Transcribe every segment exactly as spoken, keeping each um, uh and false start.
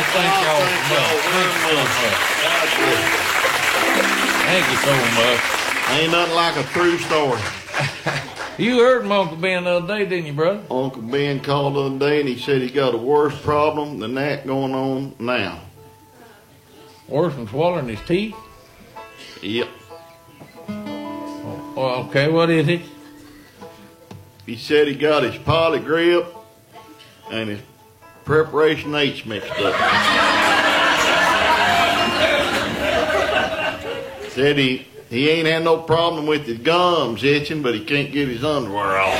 thank oh, y'all thank so y'all much. Thank you so much. God bless you. Thank you so much. Ain't nothing like a true story. You heard from Uncle Ben the other day, didn't you, brother? Uncle Ben called the other day and he said he got a worse problem than that going on now. Worse than swallowing his teeth? Yep. Oh, okay, what is it? He said he got his pilot grip and his preparation H mixed up. Said he, he ain't had no problem with his gums itching, but he can't get his underwear off.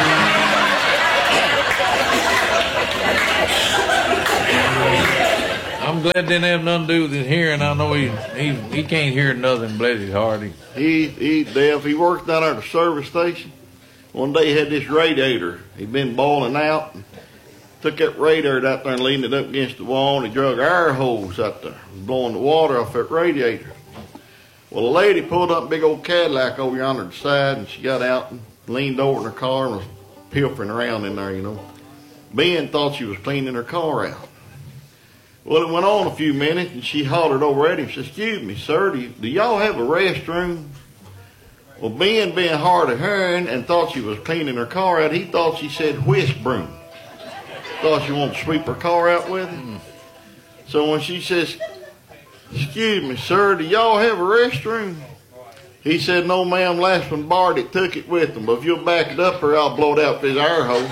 I'm glad it didn't have nothing to do with his hearing. I know he he, he can't hear nothing, bless his heart. He, He, he's deaf. He worked down there at the service station. One day he had this radiator. He'd been boiling out. And took that radiator out there and leaned it up against the wall, and he drug an air hose out there, blowing the water off that radiator. Well, a lady pulled up a big old Cadillac over yonder to the side, and she got out and leaned over in her car and was pilfering around in there, you know. Ben thought she was cleaning her car out. Well, it went on a few minutes, and she hollered over at him and said, "Excuse me, sir, do, you, do y'all have a restroom?" Well, Ben, being hard of hearing and thought she was cleaning her car out, he thought she said whisk broom. Thought she wanted to sweep her car out with it. Mm. So when she says, "Excuse me, sir, do y'all have a restroom?" He said, "No, ma'am, last one borrowed it, took it with them. But if you'll back it up or I'll blow it out with this air hose."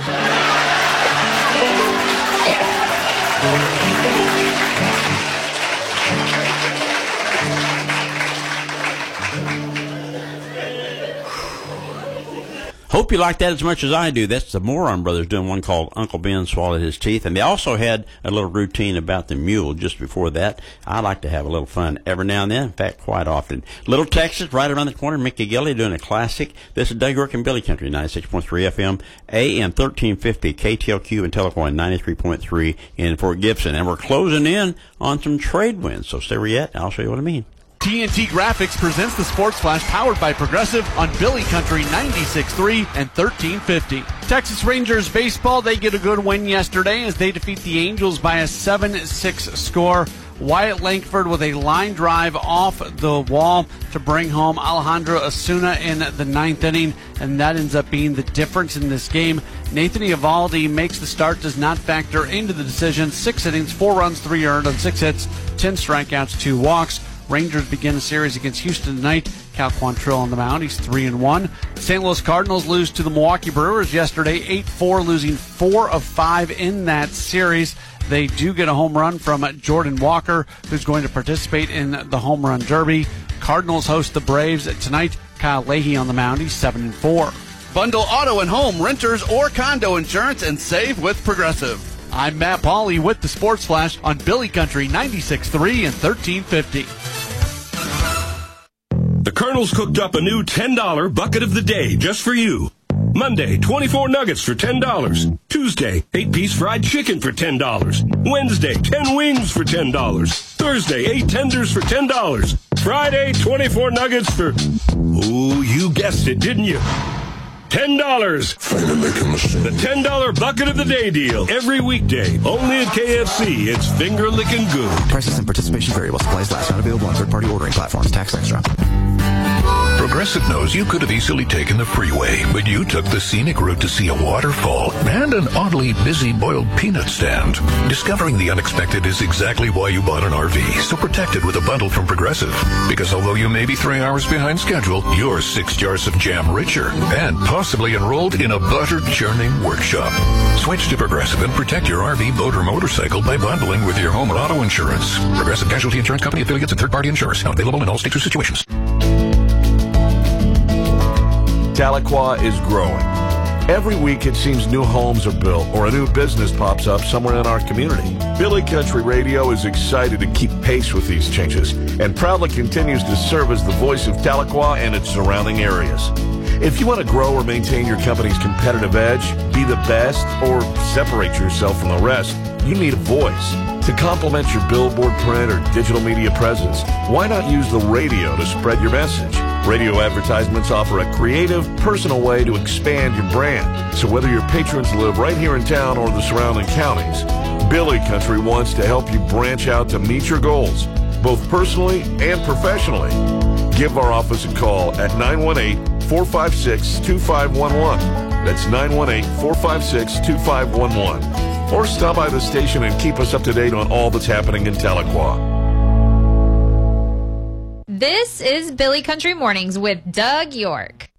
Hope you like that as much as I do. That's the Moron Brothers doing one called Uncle Ben Swallowed His Teeth. And they also had a little routine about the mule just before that. I like to have a little fun every now and then, in fact, quite often. Little Texas, right around the corner, Mickey Gilley doing a classic. This is Doug York and Billy Country, ninety-six point three F M, A M thirteen fifty, K T L Q and Telecoin ninety-three point three in Fort Gibson. And we're closing in on some trade wins. So stay where you're at. I'll show you what I mean. T N T Graphics presents the Sports Flash powered by Progressive on Billy Country ninety-six point three and thirteen fifty. Texas Rangers baseball, they get a good win yesterday as they defeat the Angels by a seven six score. Wyatt Langford with a line drive off the wall to bring home Alejandro Osuna in the ninth inning, and that ends up being the difference in this game. Nathan Eovaldi makes the start, does not factor into the decision. Six innings, four runs, three earned on six hits, ten strikeouts, two walks. Rangers begin a series against Houston tonight. Cal Quantrill on the mound. He's three and one. Saint Louis Cardinals lose to the Milwaukee Brewers yesterday, eight four, losing four of five in that series. They do get a home run from Jordan Walker, who's going to participate in the home run derby. Cardinals host the Braves tonight. Kyle Leahy on the mound. He's seven and four. Bundle auto and home, renters, or condo insurance and save with Progressive. I'm Matt Pauley with the Sports Flash on Billy Country ninety-six point three and thirteen fifty. The Colonel's cooked up a new ten dollar bucket of the day just for you. Monday, twenty-four nuggets for ten dollars. Tuesday, eight-piece fried chicken for ten dollars. Wednesday, ten wings for ten dollars. Thursday, eight tenders for ten dollars. Friday, twenty-four nuggets for... Ooh, you guessed it, didn't you? ten dollars. The ten dollar bucket of the day deal. Every weekday. Only at K F C. It's finger-licking good. Prices and participation vary while supplies last. Not available on third-party ordering platforms. Tax extra. Progressive knows you could have easily taken the freeway, but you took the scenic route to see a waterfall and an oddly busy boiled peanut stand. Discovering the unexpected is exactly why you bought an R V, so protect it with a bundle from Progressive. Because although you may be three hours behind schedule, you're six jars of jam richer and possibly enrolled in a butter churning workshop. Switch to Progressive and protect your R V, boat, or motorcycle by bundling with your home and auto insurance. Progressive Casualty Insurance Company affiliates and third-party insurers. Not available in all states or situations. Tahlequah is growing. Every week it seems new homes are built or a new business pops up somewhere in our community. Billy Country Radio is excited to keep pace with these changes and proudly continues to serve as the voice of Tahlequah and its surrounding areas. If you want to grow or maintain your company's competitive edge, be the best, or separate yourself from the rest, you need a voice. To complement your billboard, print, or digital media presence, why not use the radio to spread your message? Radio advertisements offer a creative, personal way to expand your brand. So whether your patrons live right here in town or the surrounding counties, Billy Country wants to help you branch out to meet your goals, both personally and professionally. Give our office a call at nine one eight, four five six, two five one one. That's nine one eight, four five six, two five one one. Or stop by the station and keep us up to date on all that's happening in Tahlequah. This is Billy Country Mornings with Doug York.